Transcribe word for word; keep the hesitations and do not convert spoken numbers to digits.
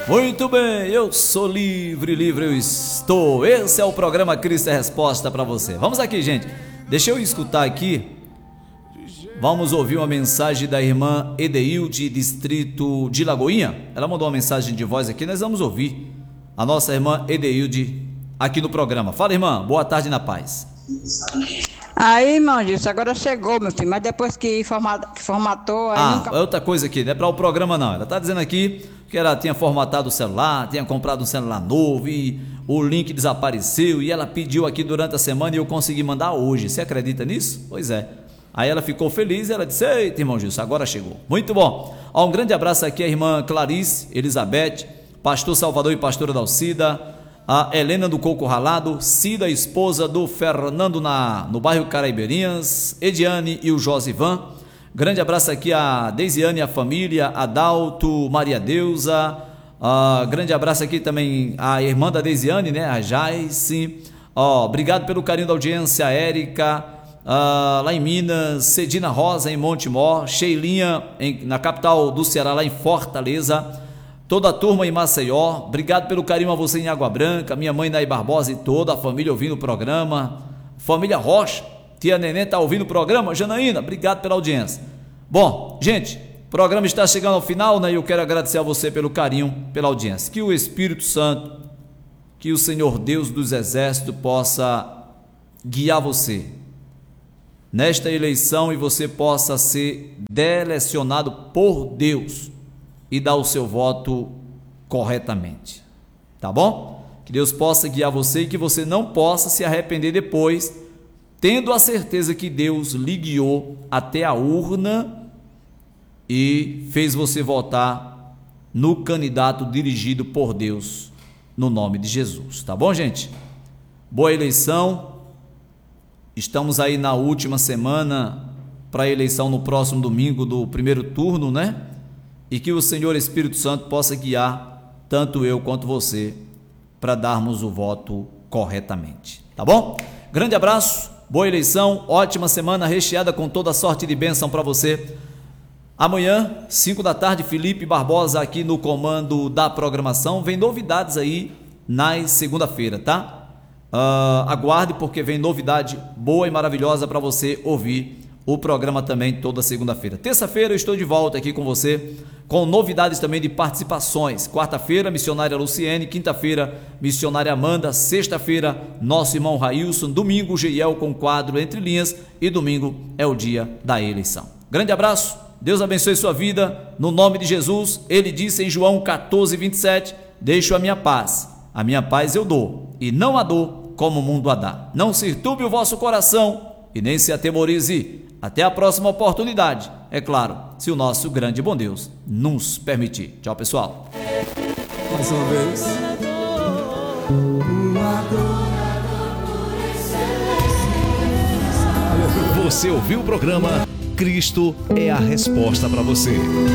Muito bem, eu sou livre, livre eu estou. Esse é o programa Cristo é Resposta para você. Vamos aqui, gente. Deixa eu escutar aqui. Vamos ouvir uma mensagem da irmã Edeilde, distrito de Lagoinha. Ela mandou uma mensagem de voz aqui, nós vamos ouvir a nossa irmã Edeilde aqui no programa. Fala, irmã, boa tarde na paz. Aí, irmão, disse, agora chegou, meu filho, mas depois que, format, que formatou... Aí ah, nunca... é outra coisa aqui, não é para o programa não. Ela está dizendo aqui que ela tinha formatado o celular, tinha comprado um celular novo e o link desapareceu e ela pediu aqui durante a semana e eu consegui mandar hoje. Você acredita nisso? Pois é. Aí ela ficou feliz e ela disse, eita, irmão Gilson, agora chegou. Muito bom. Ó, um grande abraço aqui à irmã Clarice Elizabeth, pastor Salvador e pastora Dalcida, a Helena do Coco Ralado, Cida, esposa do Fernando na, no bairro Caraibeirinhas, Ediane e o Josivan. Grande abraço aqui a Deisiane e a família, Adalto, Maria Deusa. Uh, grande abraço aqui também a irmã da Deisiane, né, a Jaice. Ó, obrigado pelo carinho da audiência, a Érica, uh, lá em Minas, Cedina Rosa em Montemor, Sheilinha em, na capital do Ceará, lá em Fortaleza. Toda a turma em Maceió, obrigado pelo carinho a você em Água Branca, minha mãe Nai Barbosa e toda a família ouvindo o programa, família Rocha, tia Neném está ouvindo o programa, Janaína, obrigado pela audiência. Bom, gente, o programa está chegando ao final, né, e eu quero agradecer a você pelo carinho, pela audiência, que o Espírito Santo, que o Senhor Deus dos Exércitos possa guiar você nesta eleição e você possa ser direcionado por Deus e dar o seu voto corretamente, tá bom? Que Deus possa guiar você e que você não possa se arrepender depois, tendo a certeza que Deus lhe guiou até a urna e fez você votar no candidato dirigido por Deus, no nome de Jesus, tá bom, gente? Boa eleição, estamos aí na última semana para a eleição no próximo domingo do primeiro turno, né? E que o Senhor Espírito Santo possa guiar tanto eu quanto você para darmos o voto corretamente, tá bom? Grande abraço, boa eleição, ótima semana recheada com toda sorte de bênção para você. Amanhã, cinco da tarde, Felipe Barbosa aqui no comando da programação. Vem novidades aí na segunda-feira, tá? Uh, aguarde porque vem novidade boa e maravilhosa para você ouvir o programa também toda segunda-feira. Terça-feira eu estou de volta aqui com você, com novidades também de participações. Quarta-feira, missionária Luciene. Quinta-feira, missionária Amanda. Sexta-feira, nosso irmão Railson. Domingo, Geiel com quadro Entre Linhas. E domingo é o dia da eleição. Grande abraço, Deus abençoe sua vida, no nome de Jesus. Ele disse em João quatorze, vinte e sete, deixo a minha paz, a minha paz eu dou, e não a dou como o mundo a dá. Não se turbe o vosso coração, e nem se atemorize. Até a próxima oportunidade, é claro, se o nosso grande e bom Deus nos permitir. Tchau, pessoal. Mais uma vez. Você ouviu o programa Cristo é a Resposta para você.